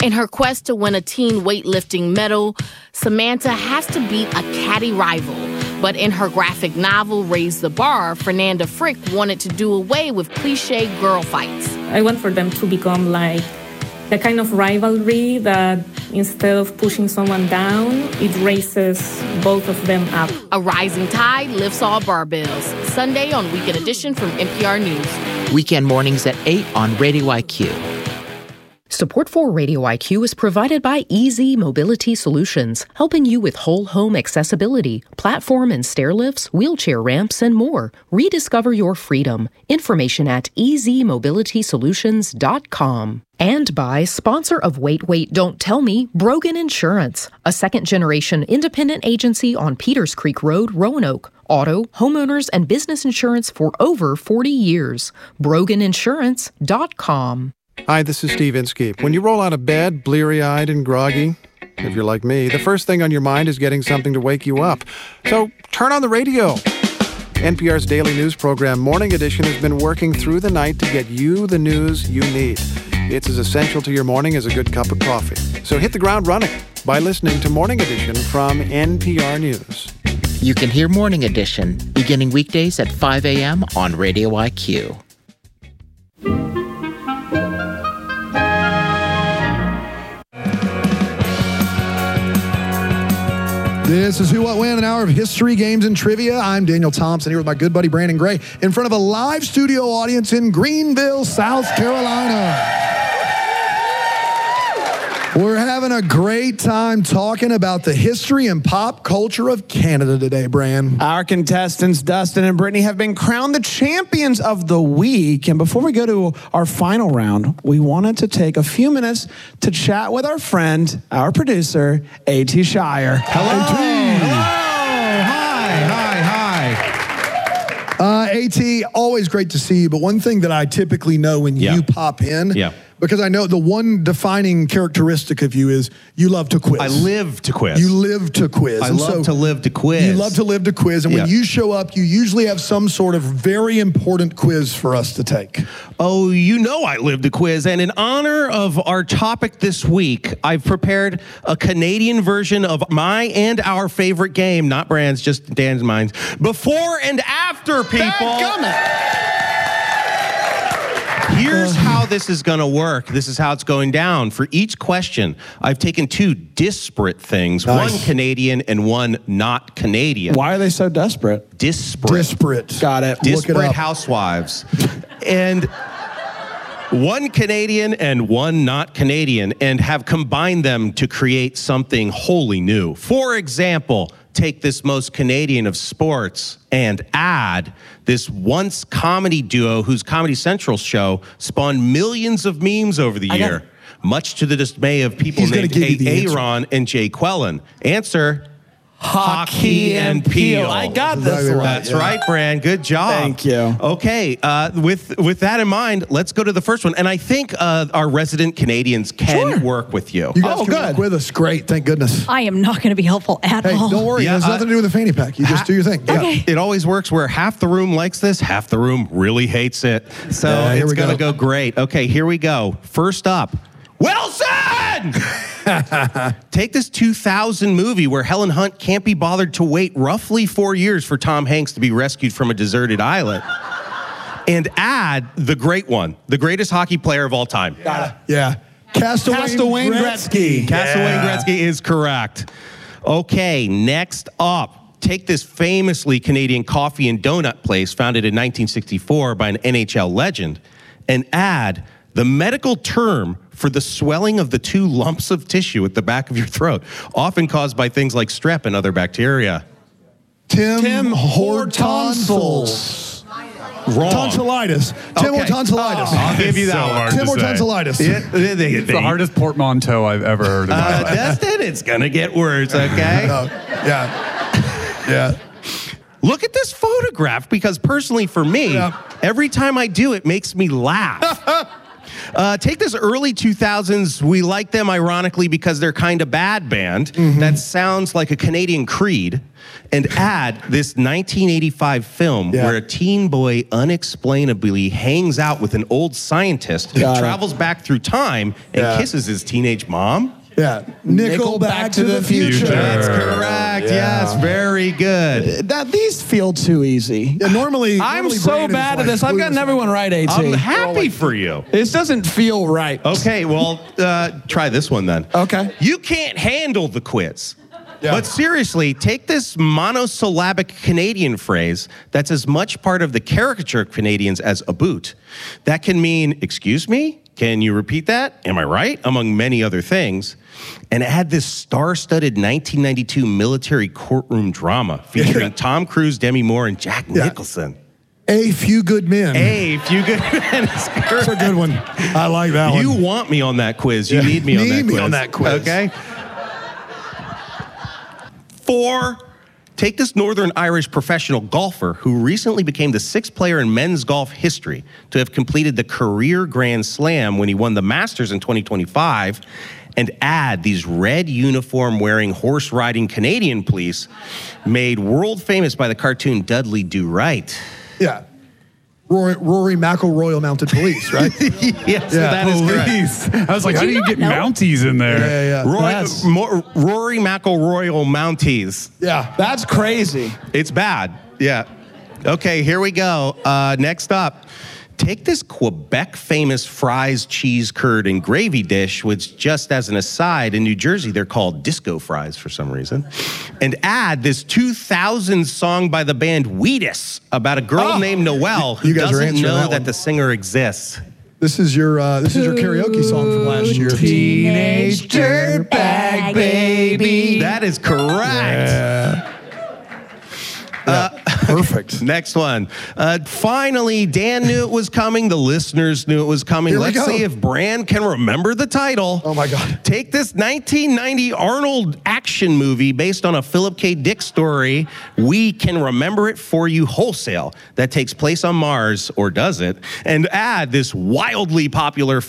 In her quest to win a teen weightlifting medal, Samantha has to beat a catty rival. But in her graphic novel, Raise the Bar, Fernanda Frick wanted to do away with cliché girl fights. I want for them to become like the kind of rivalry that instead of pushing someone down, it raises both of them up. A rising tide lifts all barbells. Sunday on Weekend Edition from NPR News. Weekend mornings at 8 on Radio IQ. Support for Radio IQ is provided by Easy Mobility Solutions, helping you with whole home accessibility, platform and stair lifts, wheelchair ramps, and more. Rediscover your freedom. Information at easymmobilitysolutions.com. And by sponsor of Wait, Don't Tell Me, Brogan Insurance, a second-generation independent agency on Peters Creek Road, Roanoke. Auto, homeowners, and business insurance for over 40 years. BroganInsurance.com. Hi, this is Steve Inskeep. When you roll out of bed, bleary-eyed and groggy, if you're like me, the first thing on your mind is getting something to wake you up. So turn on the radio. NPR's daily news program, Morning Edition, has been working through the night to get you the news you need. It's as essential to your morning as a good cup of coffee. So hit the ground running by listening to Morning Edition from NPR News. You can hear Morning Edition beginning weekdays at 5 a.m. on Radio IQ. This is Who, What, When, an hour of history, games, and trivia. I'm Daniel Thompson here with my good buddy Brandon Gray in front of a live studio audience in Greenville, South Carolina. We're having a great time talking about the history and pop culture of Canada today, Bran. Our contestants, Dustin and Brittany, have been crowned the champions of the week. And before we go to our final round, we wanted to take a few minutes to chat with our friend, our producer, A.T. Shire. Hello. Hi. A.T., always great to see you. But one thing that I typically know when you pop in, because I know the one defining characteristic of you is you love to quiz. I live to quiz. You live to quiz. I love to live to quiz. You love to live to quiz. And when you show up, you usually have some sort of very important quiz for us to take. Oh, you know I live to quiz. And in honor of our topic this week, I've prepared a Canadian version of my and our favorite game, not Brand's, just Dan's and mine. Before and after, people. Here's how this is going to work. This is how it's going down. For each question, I've taken two disparate things, one Canadian and one not Canadian. Why are they so desperate? Disparate. Got it. Disparate housewives. And one Canadian and one not Canadian, and have combined them to create something wholly new. For example, take this most Canadian of sports and add this once comedy duo whose Comedy Central show spawned millions of memes over the year, much to the dismay of people named Aaron and Jay Quellen. Answer: Hockey and Peel. I got this one. That's right, Bran. Good job. Thank you. Okay, with that in mind, let's go to the first one. And I think our resident Canadians can work with you. You guys can work with us. Great. Thank goodness. I am not going to be helpful at all. Don't worry. It has nothing to do with the fanny pack. You just do your thing. Okay. It always works where half the room likes this, half the room really hates it. So it's going to go great. Okay, here we go. First up, Wilson! Take this 2000 movie where Helen Hunt can't be bothered to wait roughly 4 years for Tom Hanks to be rescued from a deserted island. And add the great one, the greatest hockey player of all time. Castaway Gretzky. Castaway Gretzky is correct. Okay, next up. Take this famously Canadian coffee and donut place founded in 1964 by an NHL legend and add the medical term for the swelling of the two lumps of tissue at the back of your throat, often caused by things like strep and other bacteria. Tim Hortonsils. Wrong. Tonsillitis. Tim or tonsillitis. I'll give you that one. Tim or tonsillitis. It's the hardest portmanteau I've ever heard in my life. Dustin, it's going to get worse, okay? Yeah. Look at this photograph, because personally for me, every time I do it makes me laugh. Take this early 2000s, we like them ironically because they're kind of bad band that sounds like a Canadian Creed, and add this 1985 film where a teen boy unexplainably hangs out with an old scientist who travels back through time and kisses his teenage mom. Yeah. Nickel Back to the Future. That's correct. Yes, very good. These feel too easy. Yeah, normally I'm so Brandon's bad at like this. I've gotten everyone right, AT. I'm happy for you. This doesn't feel right. Okay, well, try this one then. Okay. You can't handle the quiz. But seriously, take this monosyllabic Canadian phrase that's as much part of the caricature of Canadians as a boot. That can mean, excuse me? Can you repeat that? Am I right? Among many other things. And it had this star-studded 1992 military courtroom drama featuring Tom Cruise, Demi Moore, and Jack Nicholson. A Few Good Men. A Few Good Men. That's a good one. I like that one. You want me on that quiz. You need me on that quiz. Okay? 4, take this Northern Irish professional golfer who recently became the 6th player in men's golf history to have completed the career Grand Slam when he won the Masters in 2025, and add these red uniform-wearing, horse-riding Canadian police made world famous by the cartoon Dudley Do Right. Yeah. Rory McIlroy Mounted Police, right? Yes, that is correct. I was like, how do you get Mounties in there? Rory McIlroy Mounties. Yeah. That's crazy. It's bad. Yeah. Okay, here we go. Next up. Take this Quebec famous fries, cheese, curd, and gravy dish, which just as an aside, in New Jersey, they're called disco fries for some reason, and add this 2000 song by the band Wheatus about a girl named Noelle who doesn't know that the singer exists. This is your karaoke song from last year. Teenage dirtbag baby. That is correct. Perfect. Next one. Finally, Dan knew it was coming. The listeners knew it was coming. Let's see if Bran can remember the title. Oh, my God. Take this 1990 Arnold action movie based on a Philip K. Dick story. We can remember it for you wholesale. That takes place on Mars, or does it? And add this wildly popular